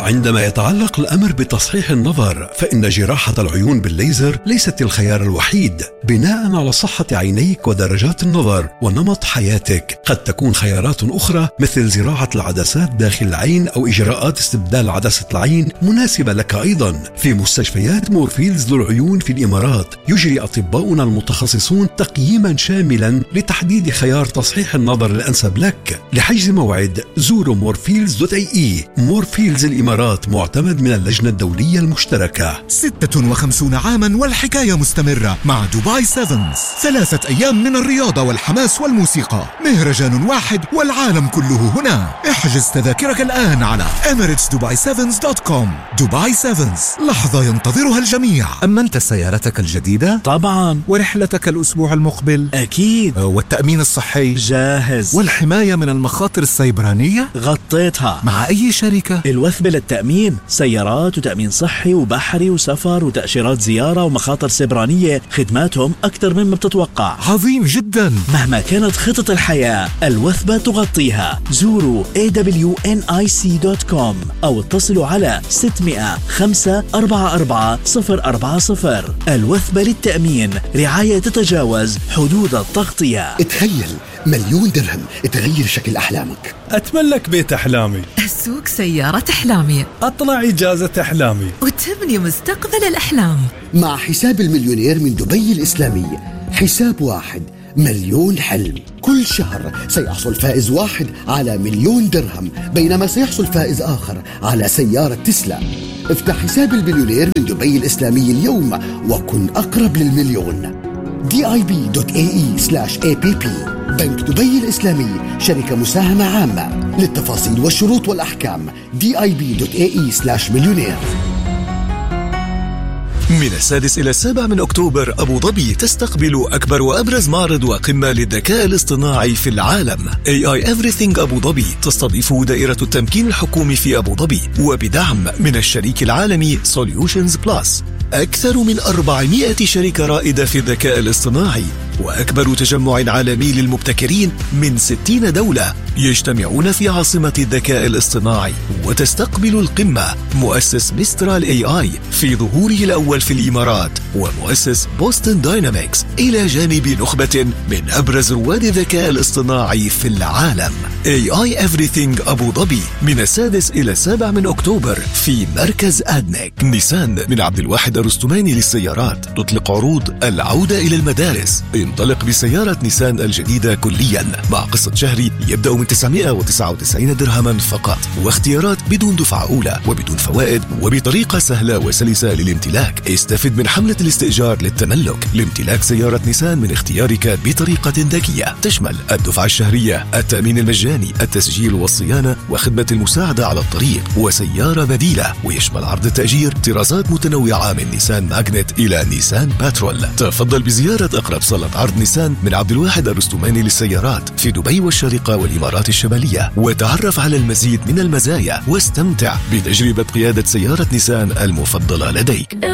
عندما يتعلق الأمر بتصحيح النظر، فإن جراحة العيون بالليزر ليست الخيار الوحيد. بناء على صحة عينيك ودرجات النظر ونمط حياتك، قد تكون خيارات أخرى مثل زراعة العدسات داخل العين أو إجراءات استبدال عدسة العين مناسبة لك أيضا. في مستشفيات مورفيلز للعيون في الإمارات يجري أطباؤنا المتخصصون تقييما شاملا لتحديد خيار تصحيح النظر الأنسب لك. لحجز موعد زوروا مورفيلز.ae. مورفيلز الإمارات معتمد من اللجنة الدولية المشتركة. 56 عاما والحكاية مستمرة مع دبي سيفنز. 3 أيام من الرياضة والحماس والموسيقى، مهرجان واحد والعالم كله هنا. احجز تذاكرك الآن على emirates.dubai7s.com. دبي سيفنز، لحظة ينتظرها الجميع. أمنت سيارتك الجديدة؟ طبعا. ورحلتك الأسبوع المقبل؟ أكيد. والتأمين الصحي؟ جاهز. والحماية من المخاطر السيبرانية؟ غطيتها. مع أي شركة؟ الوثبة للتأمين، سيارات وتأمين صحي وبحري وسفر وتأشيرات زيارة ومخاطر سيبرانية. خدماتهم أكثر مما بتتوقع. عظيم جدا. مهما كانت خطط الحياة، الوثبة تغطيها. زوروا awnic.com أو اتصلوا على 600-544-040. الوثبة للتأمين، رعاية تتجاوز حدود التغطية. تخيل 1,000,000 درهم تغير شكل أحلامك. أتملك بيت أحلامي، أسوق سيارة أحلامي، أطلع إجازة أحلامي، وتبني مستقبل الأحلام. مع حساب المليونير من دبي الإسلامي، حساب واحد 1,000,000 حلم. كل شهر سيحصل فائز واحد على 1,000,000 درهم، بينما سيحصل فائز آخر على سيارة تسلا. افتح حساب المليونير من دبي الإسلامي اليوم وكن أقرب للمليون. dib.ae/app. بنك دبي الإسلامي، شركة مساهمة عامة. للتفاصيل والشروط والأحكام dib.ae/مليونير. من 6 إلى 7 من أكتوبر، أبو ظبي تستقبل أكبر وأبرز معرض وقمة للذكاء الاصطناعي في العالم. AI Everything أبو ظبي تستضيف دائرة التمكين الحكومي في أبو ظبي وبدعم من الشريك العالمي Solutions Plus. أكثر من 400 شركة رائدة في الذكاء الاصطناعي وأكبر تجمع عالمي للمبتكرين من 60 دولة يجتمعون في عاصمة الذكاء الاصطناعي. وتستقبل القمة مؤسس ميسترال AI في ظهوره الأول في الإمارات، ومؤسس بوستن داينامكس، إلى جانب نخبة من أبرز رواد الذكاء الاصطناعي في العالم. AI Everything أبو ظبي من 6 إلى 7 من أكتوبر في مركز أدنك. نيسان من عبد الواحد الرستماني للسيارات تطلق عروض العودة إلى المدارس. انطلق بسيارة نيسان الجديدة كليا مع قسط شهري يبدأ من 999 درهما فقط، واختيارات بدون دفعة أولى وبدون فوائد وبطريقة سهلة وسلسة للامتلاك. استفد من حملة الاستئجار للتملك لامتلاك سيارة نيسان من اختيارك بطريقة ذكية تشمل الدفعة الشهرية، التأمين المجاني، التسجيل والصيانة وخدمة المساعدة على الطريق، وسيارة بديلة. ويشمل عرض التأجير طرازات متنوعة من نيسان ماغنت إلى نيسان باترول. تفضل بزيارة أقرب صالة عرض نيسان من عبد الواحد الرستماني للسيارات في دبي والشارقة والإمارات الشمالية، وتعرف على المزيد من المزايا واستمتع بتجربة قيادة سيارة نيسان المفضلة لديك.